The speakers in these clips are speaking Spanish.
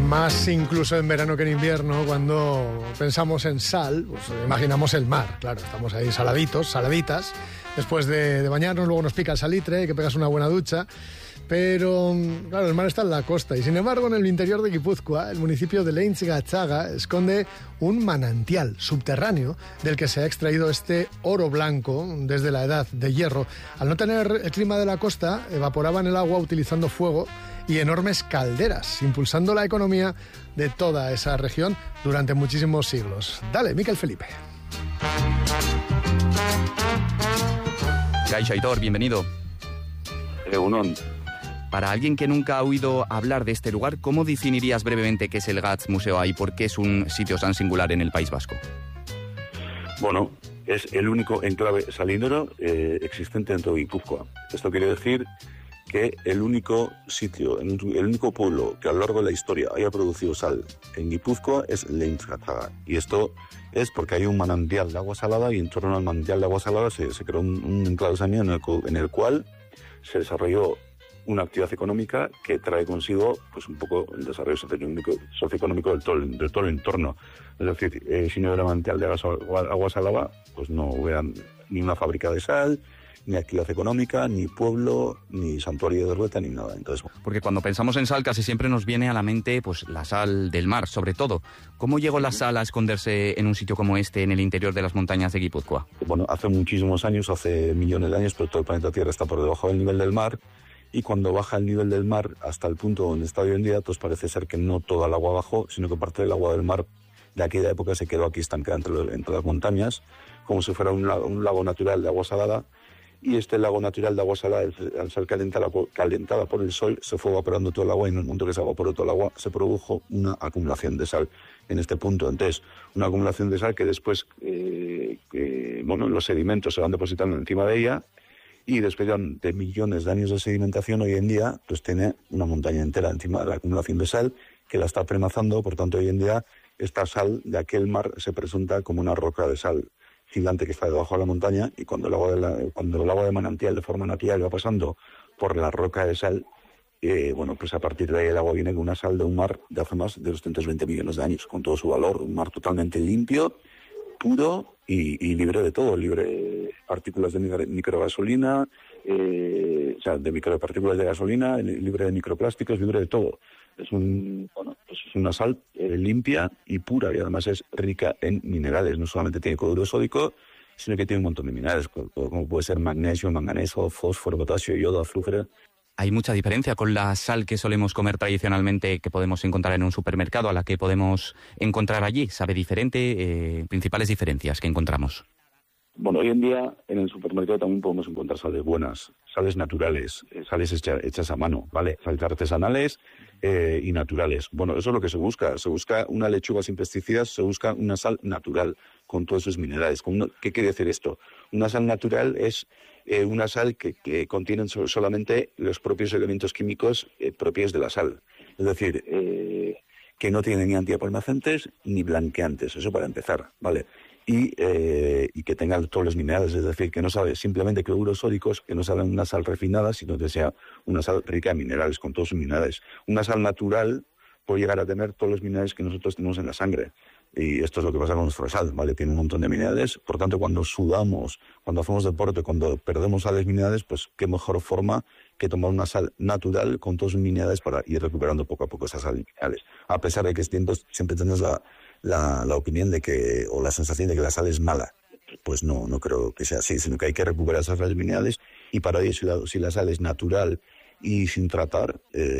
Más incluso en verano que en invierno, cuando pensamos en sal, pues imaginamos el mar. Claro, estamos ahí saladitos, saladitas. Después de bañarnos, luego nos pica el salitre, hay que pegarse una buena ducha. Pero, claro, el mar está en la costa y, sin embargo, en el interior de Guipúzcoa, el municipio de Leintz-Gatzaga esconde un manantial subterráneo del que se ha extraído este oro blanco desde la edad de hierro. Al no tener el clima de la costa, evaporaban el agua utilizando fuego y enormes calderas, impulsando la economía de toda esa región durante muchísimos siglos. Dale, Miquel Felipe. Kaixo Aitor, bienvenido. Egunon. Para alguien que nunca ha oído hablar de este lugar, ¿cómo definirías brevemente qué es el Gats Museo y por qué es un sitio tan singular en el País Vasco? Bueno, es el único enclave salinero existente en todo Guipúzcoa. Esto quiere decir que el único sitio, el único pueblo que a lo largo de la historia haya producido sal en Guipúzcoa es Leintz-Gatzaga. Y esto es porque hay un manantial de agua salada y en torno al manantial de agua salada se creó un enclave salinero en el cual se desarrolló una actividad económica que trae consigo pues un poco el desarrollo socioeconómico del todo el entorno. Es decir, si no hubiera manantial de agua salada, pues no hubiera ni una fábrica de sal, ni actividad económica, ni pueblo, ni santuario de Rueta, ni nada. Entonces, porque cuando pensamos en sal casi siempre nos viene a la mente pues la sal del mar, sobre todo. ¿Cómo llegó la sal a esconderse en un sitio como este, en el interior de las montañas de Guipúzcoa? Bueno, hace muchísimos años, hace millones de años, pero todo el planeta Tierra está por debajo del nivel del mar. Y cuando baja el nivel del mar hasta el punto donde está hoy en día, pues parece ser que no toda el agua bajó, sino que parte del agua del mar de aquella época se quedó aquí estancada entre las montañas, como si fuera un lago natural de agua salada. Y este lago natural de agua salada, al ser calentada por el sol, se fue evaporando todo el agua y en el momento que se evaporó todo el agua se produjo una acumulación de sal en este punto. Entonces, una acumulación de sal que después los sedimentos se van depositando encima de ella. Y después de millones de años de sedimentación, hoy en día pues tiene una montaña entera encima de la acumulación de sal que la está premazando. Por tanto, hoy en día esta sal de aquel mar se presenta como una roca de sal gigante que está debajo de la montaña, y cuando el agua de manantial de forma natural va pasando por la roca de sal, pues a partir de ahí el agua viene con una sal de un mar de hace más de 220 millones de años, con todo su valor, un mar totalmente limpio, puro y libre de todo, libre de partículas de microgasolina, de micropartículas de gasolina, libre de microplásticos, libre de todo. Es una sal limpia y pura, y además es rica en minerales. No solamente tiene cloruro sódico, sino que tiene un montón de minerales, como puede ser magnesio, manganeso, fósforo, potasio, yodo, azufre. ¿Hay mucha diferencia con la sal que solemos comer tradicionalmente, que podemos encontrar en un supermercado, a la que podemos encontrar allí? ¿Sabe diferente? Principales diferencias que encontramos. Bueno, hoy en día en el supermercado también podemos encontrar sales buenas, sales naturales, sales hechas a mano, ¿vale? Sales artesanales y naturales. Bueno, eso es lo que se busca. Se busca una lechuga sin pesticidas, se busca una sal natural con todos sus minerales. ¿Qué quiere decir esto? Una sal natural es una sal que contiene solamente los propios elementos químicos propios de la sal. Es decir, que no tiene ni antipalmacentes ni blanqueantes, eso para empezar, ¿vale? Y que tenga todos los minerales, es decir, que no sabe simplemente cloruros sódicos, que no sabe una sal refinada, sino que sea una sal rica en minerales, con todos sus minerales. Una sal natural puede llegar a tener todos los minerales que nosotros tenemos en la sangre. Y esto es lo que pasa con nuestra sal, ¿vale? Tiene un montón de minerales. Por tanto, cuando sudamos, cuando hacemos deporte, cuando perdemos sales minerales, pues qué mejor forma que tomar una sal natural con todos sus minerales para ir recuperando poco a poco esas sales minerales. A pesar de que siempre tenemos la opinión de que, o la sensación de que la sal es mala. Pues no creo que sea así, sino que hay que recuperar esas sales minerales, y para ello, si la sal es natural y sin tratar,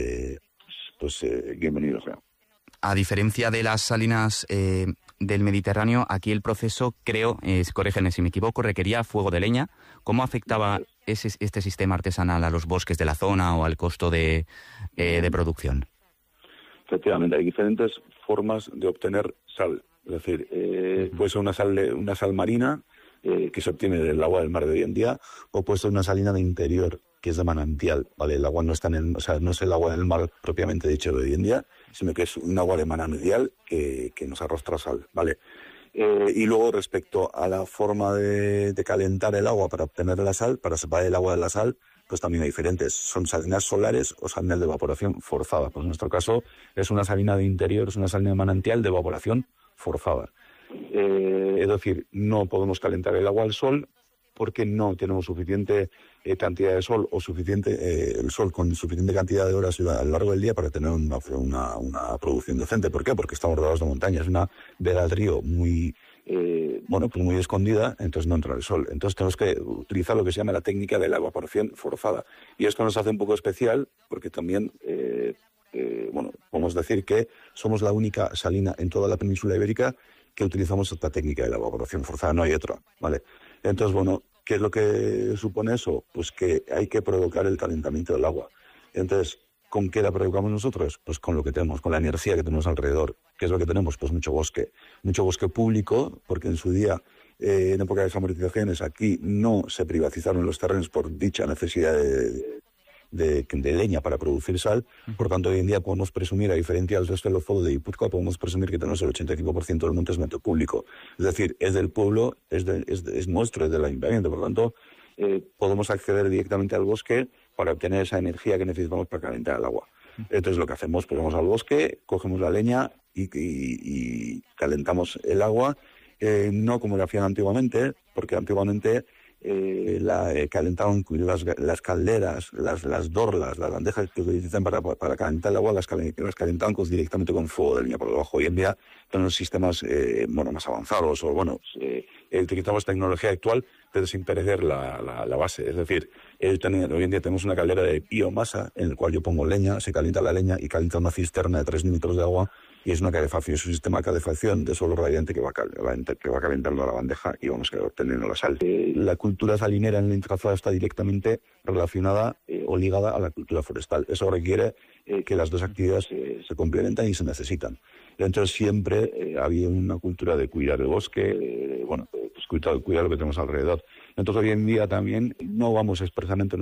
bienvenido sea. A diferencia de las salinas del Mediterráneo, aquí el proceso, creo, corrígeme si me equivoco, requería fuego de leña. ¿Cómo afectaba este sistema artesanal a los bosques de la zona o al costo de producción? Efectivamente, hay diferentes formas de obtener sal. Es decir, puede ser una sal marina que se obtiene del agua del mar de hoy en día, o puede ser una salina de interior, que es de manantial, ¿vale? El agua no es el agua del mar propiamente dicho de hoy en día, sino que es un agua de manantial que nos arrostra sal, ¿vale? Y luego, respecto a la forma de calentar el agua para obtener la sal, para separar el agua de la sal, pues también hay diferentes. Son salinas solares o salinas de evaporación forzada. Pues en nuestro caso es una salina de interior, es una salina de manantial de evaporación forzada. Es decir, no podemos calentar el agua al sol porque no tenemos suficiente cantidad de sol o el sol con suficiente cantidad de horas a lo largo del día para tener una producción decente. ¿Por qué? Porque estamos rodeados de montañas, es una veda del río muy muy escondida, entonces no entra el sol. Entonces tenemos que utilizar lo que se llama la técnica de la evaporación forzada. Y esto nos hace un poco especial porque también podemos decir que somos la única salina en toda la península ibérica que utilizamos esta técnica de la evaporación forzada, no hay otra, ¿vale? Entonces, ¿qué es lo que supone eso? Pues que hay que provocar el calentamiento del agua. Entonces, ¿con qué la provocamos nosotros? Pues con lo que tenemos, con la energía que tenemos alrededor. ¿Qué es lo que tenemos? Pues mucho bosque público, porque en su día, en época de amortizaciones, aquí no se privatizaron los terrenos por dicha necesidad de leña para producir sal. Por tanto, hoy en día podemos presumir, a diferencia del resto de los fondos de Guipúzcoa, podemos presumir que tenemos el 85% del monte es monte público. Es decir, es del pueblo, es nuestro, es del ayuntamiento. Por tanto, podemos acceder directamente al bosque para obtener esa energía que necesitamos para calentar el agua. Entonces, lo que hacemos, pues vamos al bosque, cogemos la leña y calentamos el agua, no como lo hacían antiguamente, porque antiguamente calentaban las calderas, las dorlas, las bandejas que utilizan para calentar el agua, las calentaban directamente con fuego de leña por debajo. Hoy en día tenemos sistemas más avanzados utilizamos tecnología actual, pero sin perder la base. Es decir, hoy en día tenemos una caldera de biomasa en la cual yo pongo leña, se calienta la leña y calienta una cisterna de 3 litros de agua. Y es una calefacción, es un sistema de calefacción de suelo radiante que va calentando la bandeja y vamos obteniendo la sal. La cultura salinera en la intrazada está directamente relacionada o ligada a la cultura forestal. Eso requiere que las dos actividades se complementan y se necesitan. Entonces siempre había una cultura de cuidar el bosque, cuidar lo que tenemos alrededor. Entonces hoy en día también no vamos expresamente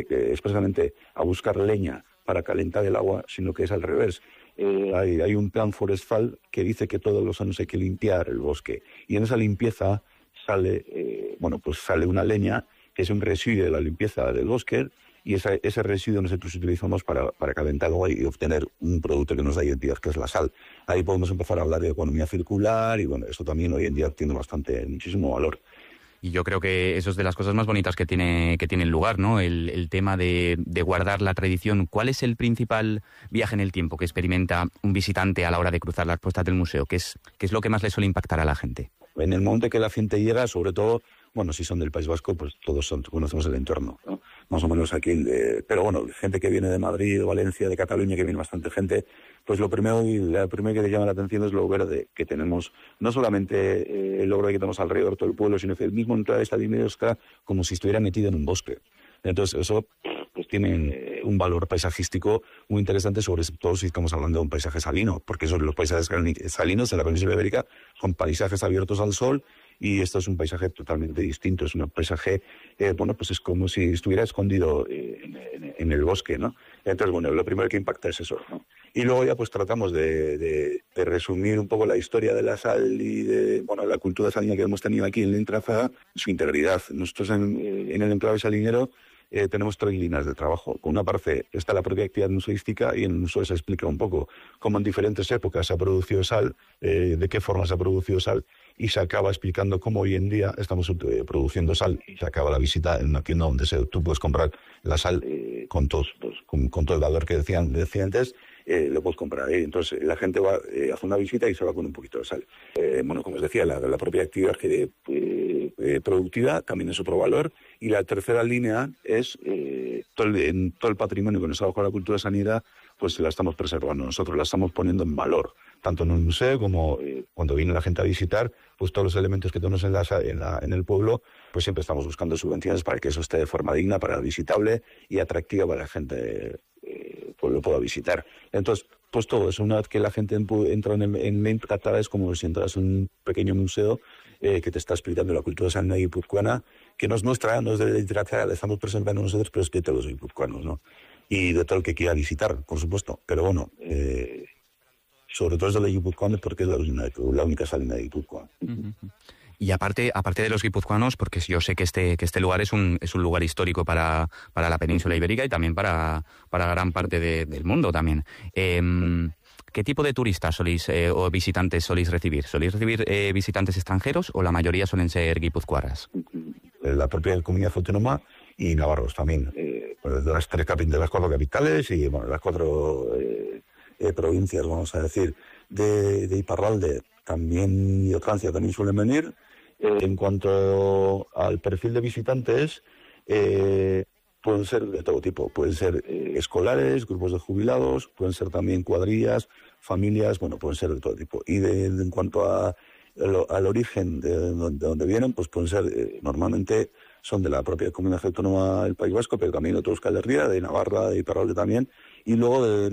a buscar leña para calentar el agua, sino que es al revés. Hay un plan forestal que dice que todos los años hay que limpiar el bosque y en esa limpieza sale una leña que es un residuo de la limpieza del bosque y ese residuo nosotros utilizamos para calentar agua y obtener un producto que nos da identidad, que es la sal. Ahí podemos empezar a hablar de economía circular y esto también hoy en día tiene muchísimo valor. Y yo creo que eso es de las cosas más bonitas que tienen lugar, ¿no? El tema de guardar la tradición. ¿Cuál es el principal viaje en el tiempo que experimenta un visitante a la hora de cruzar las puertas del museo? ¿Qué es lo que más le suele impactar a la gente? En el momento que la gente llega, sobre todo, si son del País Vasco, pues todos conocemos el entorno, ¿no? Más o menos aquí. Pero gente que viene de Madrid, de Valencia, de Cataluña, que viene bastante gente, pues lo primero que te llama la atención es lo verde que tenemos. No solamente el logro que tenemos alrededor de todo el pueblo, sino que el mismo entrar esta está como si estuviera metido en un bosque. Entonces eso pues tiene un valor paisajístico muy interesante, sobre todo si estamos hablando de un paisaje salino, porque los paisajes salinos en la península ibérica son paisajes abiertos al sol. Y esto es un paisaje totalmente distinto, es un paisaje, pues es como si estuviera escondido en el bosque, ¿no? Entonces, lo primero que impacta es eso, ¿no? Y luego ya pues tratamos de resumir un poco la historia de la sal y de la cultura salina que hemos tenido aquí en la Intrazada, su integralidad. Nosotros en el enclave salinero tenemos 3 líneas de trabajo. Por una parte está la propia actividad museística y en el museo se explica un poco cómo en diferentes épocas se ha producido sal, de qué forma se ha producido sal, y se acaba explicando cómo hoy en día estamos produciendo sal. Y se acaba la visita en una tienda donde tú puedes comprar la sal con todo el valor que decía antes, lo puedes comprar. Entonces la gente va, hace una visita y se va con un poquito de sal. Como os decía, la propia actividad productiva también es otro valor. Y la tercera línea es todo el patrimonio que nos ha dado con la cultura sanidad, pues la estamos preservando. Nosotros la estamos poniendo en valor, tanto en el museo como cuando viene la gente a visitar, pues todos los elementos que tenemos en el pueblo, pues siempre estamos buscando subvenciones para que eso esté de forma digna, para visitable y atractiva para la gente pues lo pueda visitar. Entonces, pues todo eso, una vez que la gente entra en la Intrazada, es como si entras en un pequeño museo que te está explicando la cultura salina guipuzcoana, que no es nuestra, no es de la Intrazada, la estamos presentando nosotros, pero es de todos los guipuzcoanos, ¿no? Y de todo el que quiera visitar, por supuesto. Pero sobre todo es de la guipuzcoana porque es la única salina de Guipúzcoa. Y aparte de los guipuzcoanos, porque yo sé que este lugar es un lugar histórico para la península ibérica y también para gran parte del mundo también. ¿Qué tipo de turistas o visitantes soléis recibir? ¿Soléis recibir visitantes extranjeros o la mayoría suelen ser guipuzcoanas? La propia comunidad autónoma y navarros también. De las 4 capitales y bueno, las 4 provincias, vamos a decir, de Iparralde también y de Francia también suelen venir. En cuanto al perfil de visitantes, pueden ser de todo tipo. Pueden ser escolares, grupos de jubilados, pueden ser también cuadrillas, familias, bueno, pueden ser de todo tipo. Y en cuanto al origen de donde vienen, pues pueden ser, normalmente son de la propia comunidad autónoma del País Vasco, pero también de otros Euskal Herria, de Navarra, de Iparralde también, y luego de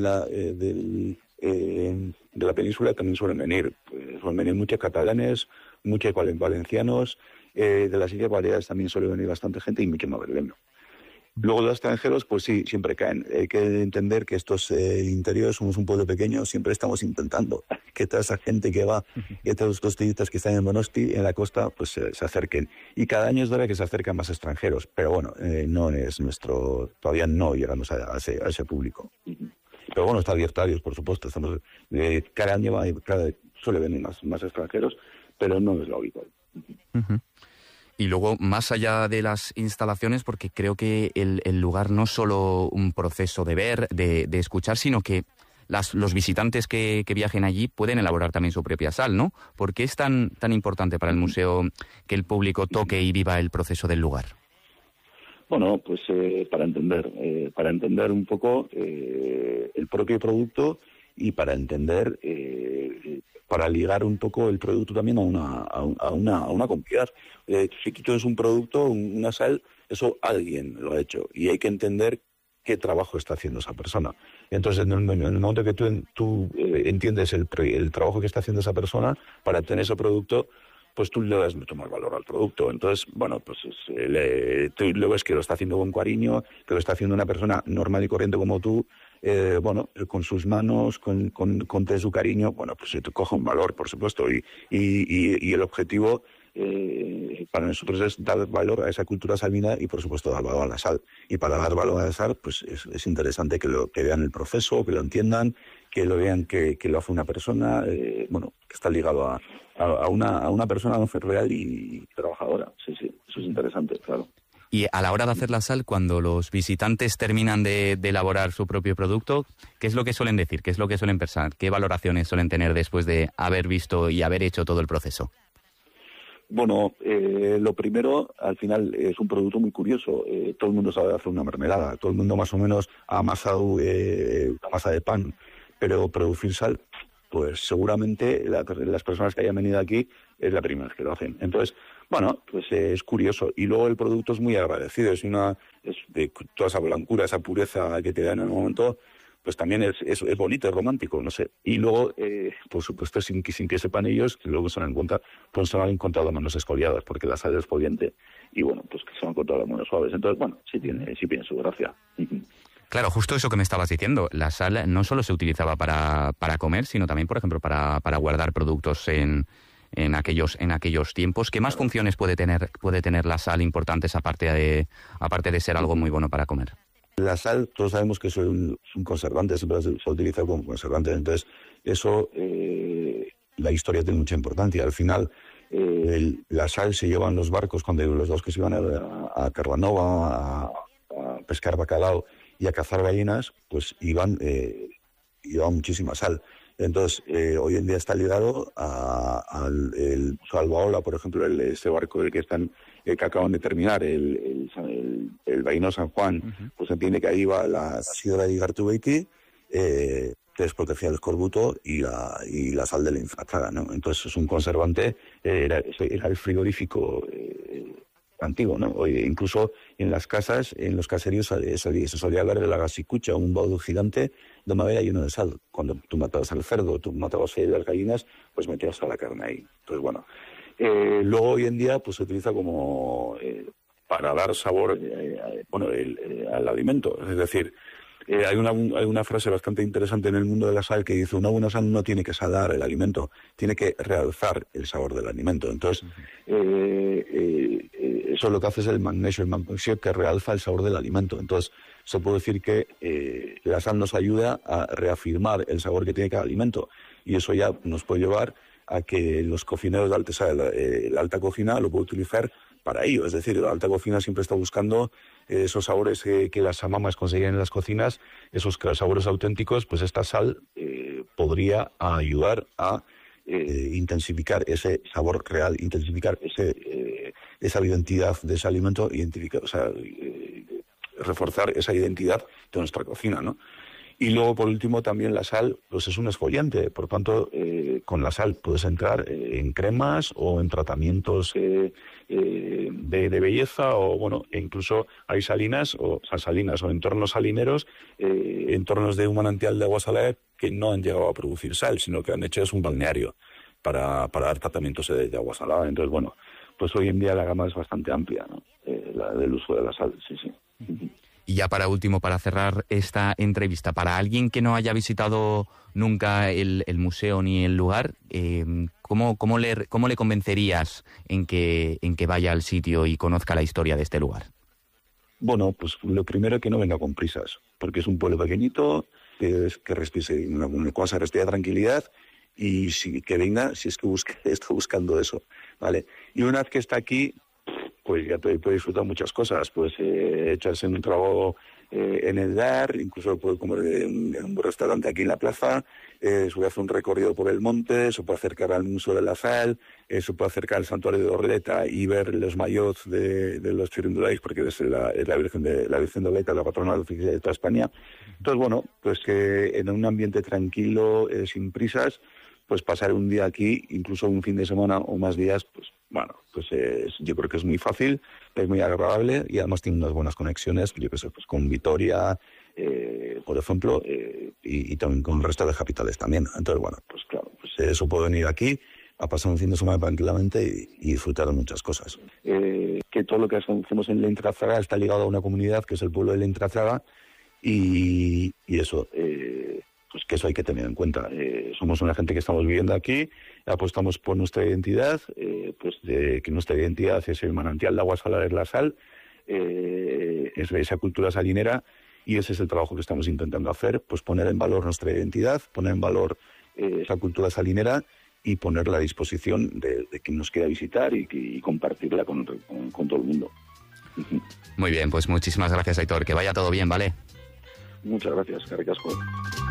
la península también suelen venir muchos catalanes, muchos valencianos, de las Islas Baleares también suele venir bastante gente y mucho madrileño. Luego los extranjeros, pues sí, siempre caen. Hay que entender que estos interiores somos un pueblo pequeño, siempre estamos intentando que toda esa gente que va, y todos estos turistas que están en Donosti, en la costa, pues se acerquen. Y cada año es verdad que se acercan más extranjeros, pero bueno, no es todavía no llegamos a ese público. Pero bueno, está abierto a ellos, por supuesto. Cada año suele venir más extranjeros, pero no es lo habitual. Uh-huh. Y luego, más allá de las instalaciones, porque creo que el lugar no es solo un proceso de ver, de escuchar, sino que los visitantes que viajen allí pueden elaborar también su propia sal, ¿no? ¿Por qué es tan importante para el museo que el público toque y viva el proceso del lugar? Bueno, pues para entender un poco el propio producto y para entender, para ligar un poco el producto también a una comunidad. Si tú tienes un producto, una sal, eso alguien lo ha hecho y hay que entender qué trabajo está haciendo esa persona. Entonces, en el momento que tú entiendes el trabajo que está haciendo esa persona para tener ese producto, pues tú le das mucho más valor al producto. Entonces, bueno, pues tú lo ves que lo está haciendo con cariño, que lo está haciendo una persona normal y corriente como tú, bueno, con sus manos, con su cariño, bueno, pues te coge un valor, por supuesto. Y el objetivo para nosotros es dar valor a esa cultura salmina y, por supuesto, dar valor a la sal. Y para dar valor a la sal, pues es interesante que vean el proceso, que lo entiendan, que lo vean que lo hace una persona, bueno, que está ligado a una persona real y trabajadora. Sí, eso es interesante, claro. Y a la hora de hacer la sal, cuando los visitantes terminan de elaborar su propio producto, ¿qué es lo que suelen decir? ¿Qué es lo que suelen pensar? ¿Qué valoraciones suelen tener después de haber visto y haber hecho todo el proceso? Bueno, lo primero, al final, es un producto muy curioso. Todo el mundo sabe hacer una mermelada, todo el mundo más o menos ha amasado una masa de pan, pero producir sal, pues seguramente las personas que hayan venido aquí es la primera vez que lo hacen. Entonces, bueno, pues es curioso. Y luego el producto es muy agradecido, es de toda esa blancura, esa pureza que te dan en el momento, pues también es bonito, es romántico, no sé. Y luego, por supuesto, sin que sepan ellos, que luego se han encontrado manos esfoliadas, porque la sal es exfoliante, y bueno, pues que se han encontrado manos suaves. Entonces, bueno, sí tiene su gracia. Claro, justo eso que me estabas diciendo. La sal no solo se utilizaba para comer, sino también, por ejemplo, para guardar productos en aquellos tiempos. ¿Qué más funciones puede tener la sal importantes aparte de ser algo muy bueno para comer? La sal, todos sabemos que es un conservante, siempre se utiliza como conservante. Entonces, eso, la historia tiene mucha importancia. Al final, la sal se lleva en los barcos cuando los dos que se iban a Carbanova a pescar bacalao y a cazar gallinas, pues iban muchísima sal. Entonces, hoy en día está ligado al Salvaola, por ejemplo, ese barco del que acaban de terminar, el Vaino San Juan, uh-huh. Pues se entiende que ahí va la sidra de Igartubeiti, que es protección del escorbuto y la sal de la infratraga, ¿no? Entonces es un conservante, era el frigorífico antiguo, ¿no? Hoy, incluso en las casas, en los caseríos se solía hablar de la gasicucha, un baudo gigante de madera lleno de sal. Cuando tú matabas al cerdo, tú matabas a las gallinas, pues metías a la carne ahí. Entonces, bueno. Luego hoy en día pues se utiliza como para dar sabor al alimento. Es decir, Hay una frase bastante interesante en el mundo de la sal que dice: una buena sal no tiene que salar el alimento, tiene que realzar el sabor del alimento. Entonces, eso lo que hace es el magnesio que realza el sabor del alimento. Entonces, se puede decir que la sal nos ayuda a reafirmar el sabor que tiene cada alimento, y eso ya nos puede llevar a que los cocineros de la alta cocina lo pueden utilizar para ello. Es decir, la alta cocina siempre está buscando esos sabores que las amamas conseguían en las cocinas, esos sabores auténticos. Pues esta sal podría ayudar a intensificar ese sabor real, intensificar esa identidad de ese alimento, reforzar esa identidad de nuestra cocina, ¿no? Y luego, por último, también la sal pues es un exfoliante. Por tanto, con la sal puedes entrar en cremas o en tratamientos de belleza, o bueno, e incluso hay salinas o entornos salineros, entornos de un manantial de agua salada que no han llegado a producir sal, sino que han hecho un balneario para dar tratamientos de agua salada. Entonces, bueno, pues hoy en día la gama es bastante amplia, ¿no? La del uso de la sal, sí. Y ya para último, para cerrar esta entrevista, para alguien que no haya visitado nunca el museo ni el lugar, ¿cómo le convencerías en que vaya al sitio y conozca la historia de este lugar? Bueno, pues lo primero, que no venga con prisas, porque es un pueblo pequeñito, que respire una cosa, respira tranquilidad, y que venga si es que está buscando eso, ¿vale? Y una vez que está aquí, pues ya puede disfrutar muchas cosas, pues echarse en un trago en el bar, incluso puede comer en un restaurante aquí en la plaza, se puede hacer un recorrido por el monte, se puede acercar al Museo de la Sal, se puede acercar al Santuario de Orleta y ver los maillots de los Chirindulais, porque es la Virgen de Orleta, la patrona oficial de toda España. Entonces, bueno, pues que en un ambiente tranquilo, sin prisas, pues pasar un día aquí, incluso un fin de semana o más días, pues bueno, pues yo creo que es muy fácil, es muy agradable, y además tiene unas buenas conexiones, yo qué sé, pues con Vitoria, por ejemplo, y también con el resto de capitales también. Entonces, bueno, pues claro, pues eso puede venir aquí a pasar un fin de semana tranquilamente y disfrutar de muchas cosas. Que todo lo que hacemos en Leintrazara está ligado a una comunidad que es el pueblo de Leintrazara, y eso, pues que eso hay que tener en cuenta. Somos una gente que estamos viviendo aquí, apostamos por nuestra identidad, pues de que nuestra identidad es el manantial de agua salada, es la sal, es esa cultura salinera, y ese es el trabajo que estamos intentando hacer, pues poner en valor nuestra identidad, poner en valor esa cultura salinera, y ponerla a disposición de quien nos quiera visitar y compartirla con todo el mundo. Muy bien, pues muchísimas gracias, Aitor. Que vaya todo bien, ¿vale? Muchas gracias, que ricasco.